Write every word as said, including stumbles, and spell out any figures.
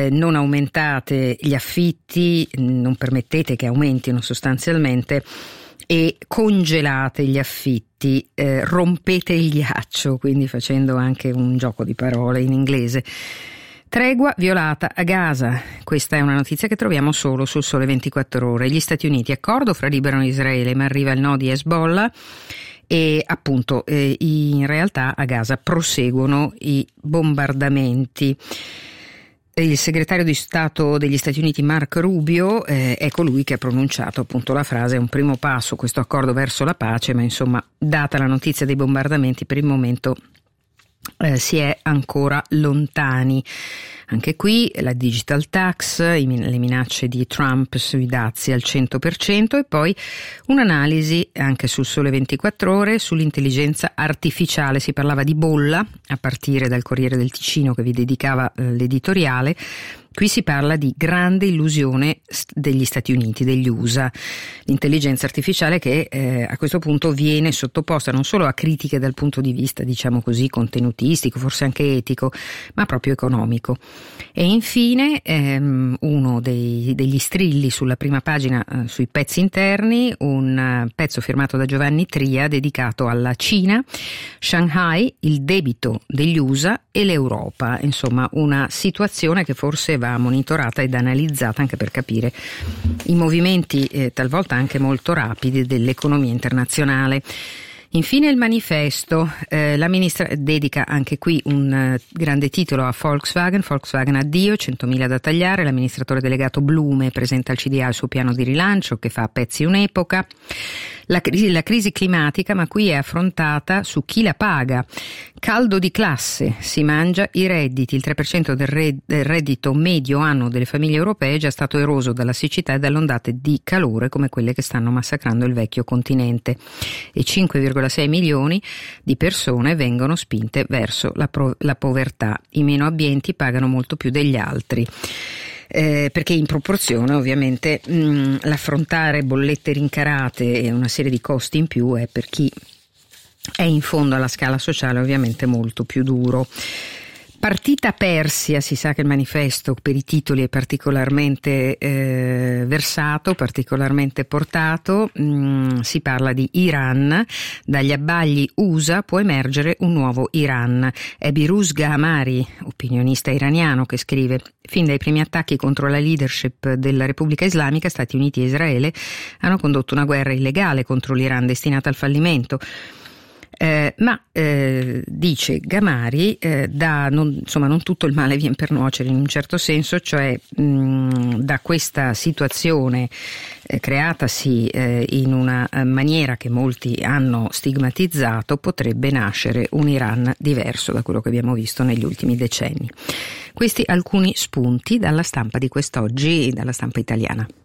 eh, non aumentate gli affitti, non permettete che aumentino sostanzialmente e congelate gli affitti, eh, rompete il ghiaccio, quindi facendo anche un gioco di parole in inglese. Tregua violata a Gaza. Questa è una notizia che troviamo solo sul Sole ventiquattro Ore. Gli Stati Uniti, accordo fra Libano e Israele, ma arriva il no di Hezbollah e appunto eh, in realtà a Gaza proseguono i bombardamenti. Il segretario di Stato degli Stati Uniti Marco Rubio eh, è colui che ha pronunciato appunto la frase: è un primo passo questo accordo verso la pace, ma insomma, data la notizia dei bombardamenti, per il momento Eh, si è ancora lontani. Anche qui la digital tax, i, le minacce di Trump sui dazi al cento per cento e poi un'analisi anche sul Sole ventiquattro Ore sull'intelligenza artificiale. Si parlava di bolla a partire dal Corriere del Ticino che vi dedicava eh, l'editoriale. Qui si parla di grande illusione degli Stati Uniti, degli U S A, l'intelligenza artificiale che eh, a questo punto viene sottoposta non solo a critiche dal punto di vista, diciamo così, contenutistico, forse anche etico, ma proprio economico. E infine ehm, uno dei, degli strilli sulla prima pagina eh, sui pezzi interni, un uh, pezzo firmato da Giovanni Tria dedicato alla Cina, Shanghai, il debito degli U S A e l'Europa, insomma una situazione che forse va monitorata ed analizzata anche per capire i movimenti eh, talvolta anche molto rapidi dell'economia internazionale. Infine il manifesto, eh, la ministra dedica anche qui un uh, grande titolo a Volkswagen, Volkswagen addio, centomila da tagliare, l'amministratore delegato Blume presenta al C D A il suo piano di rilancio che fa a pezzi un'epoca. La crisi, la crisi climatica, ma qui è affrontata su chi la paga. Caldo di classe, si mangia i redditi, il tre per cento del, re, del reddito medio annuo delle famiglie europee è già stato eroso dalla siccità e dalle ondate di calore come quelle che stanno massacrando il vecchio continente e cinque virgola sei milioni di persone vengono spinte verso la, pro, la povertà. I meno abbienti pagano molto più degli altri. Eh, perché in proporzione ovviamente mh, l'affrontare bollette rincarate e una serie di costi in più è per chi è in fondo alla scala sociale ovviamente molto più duro. Partita Persia, si sa che il manifesto per i titoli è particolarmente eh, versato, particolarmente portato, mm, si parla di Iran, dagli abbagli U S A può emergere un nuovo Iran. È Biruz Ghamari, opinionista iraniano, che scrive: fin dai primi attacchi contro la leadership della Repubblica Islamica, Stati Uniti e Israele hanno condotto una guerra illegale contro l'Iran destinata al fallimento. Eh, ma eh, dice Ghamari, eh, da non, insomma non tutto il male viene per nuocere in un certo senso, cioè mh, da questa situazione eh, creatasi eh, in una maniera che molti hanno stigmatizzato potrebbe nascere un Iran diverso da quello che abbiamo visto negli ultimi decenni. Questi alcuni spunti dalla stampa di quest'oggi, dalla stampa italiana.